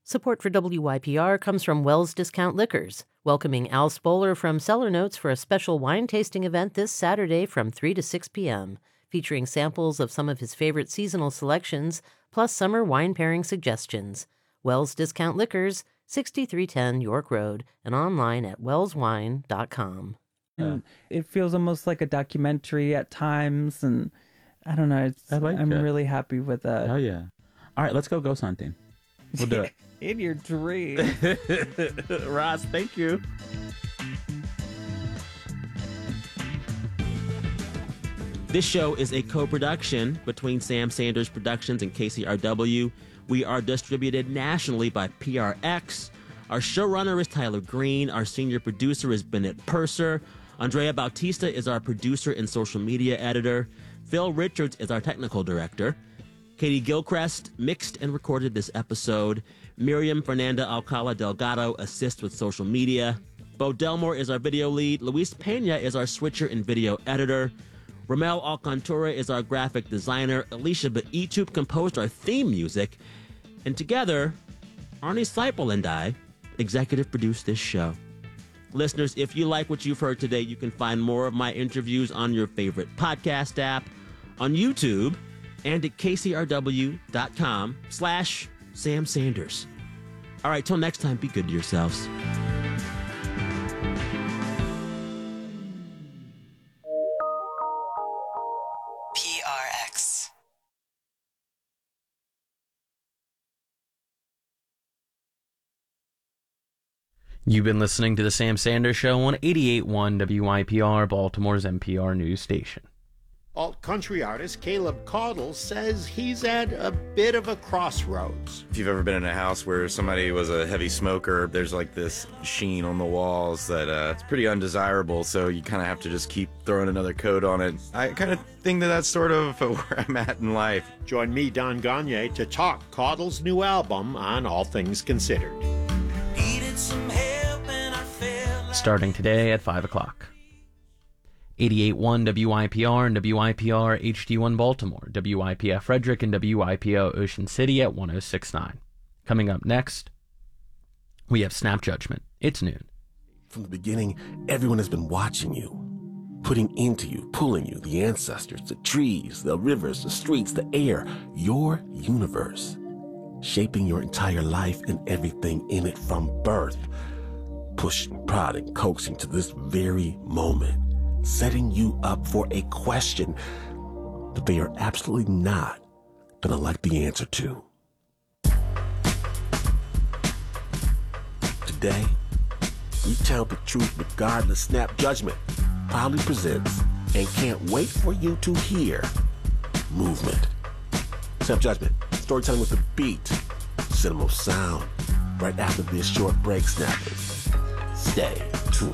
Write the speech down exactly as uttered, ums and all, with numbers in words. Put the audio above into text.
Support for W Y P R comes from Wells Discount Liquors, welcoming Al Spoler from Cellar Notes for a special wine tasting event this Saturday from three to six p.m., featuring samples of some of his favorite seasonal selections, plus summer wine pairing suggestions. Wells Discount Liquors, sixty-three ten York Road, and online at wells wine dot com. And it feels almost like a documentary at times, and I don't know. It's, I like I'm it. really happy with that. Oh, yeah. All right, let's go ghost hunting. We'll do it. In your dream. Ross, thank you. This show is a co-production between Sam Sanders Productions and K C R W. We are distributed nationally by P R X. Our showrunner is Tyler Green. Our senior producer is Bennett Purser. Andrea Bautista is our producer and social media editor. Phil Richards is our technical director. Katie Gilchrist mixed and recorded this episode. Miriam Fernanda Alcala Delgado assists with social media. Bo Delmore is our video lead. Luis Pena is our switcher and video editor. Ramel Alcantura is our graphic designer. Alicia Baitub composed our theme music. And together, Arnie Seipel and I executive produced this show. Listeners, if you like what you've heard today, you can find more of my interviews on your favorite podcast app, on YouTube, and at kcrw.com slash Sam Sanders. All right, till next time, be good to yourselves. P R X. You've been listening to The Sam Sanders Show on eighty-eight point one W Y P R, Baltimore's N P R news station. Alt-country artist Caleb Caudle says he's at a bit of a crossroads. If you've ever been in a house where somebody was a heavy smoker, there's like this sheen on the walls that uh, it's pretty undesirable, so you kind of have to just keep throwing another coat on it. I kind of think that that's sort of where I'm at in life. Join me, Don Gagne, to talk Caudle's new album on All Things Considered. Starting today at five o'clock. eighty-eight point one W Y P R and W Y P R H D one Baltimore, W Y P F Frederick, and W Y P O Ocean City at one oh six point nine. Coming up next, we have Snap Judgment. It's noon. From the beginning, everyone has been watching you, putting into you, pulling you, the ancestors, the trees, the rivers, the streets, the air, your universe, shaping your entire life and everything in it from birth, pushing, prodding, coaxing to this very moment, setting you up for a question that they are absolutely not going to like the answer to. Today, we tell the truth regardless. Snap Judgment proudly presents and can't wait for you to hear Movement. Snap Judgment, storytelling with a beat, cinema sound. Right after this short break, Snappers. Stay tuned.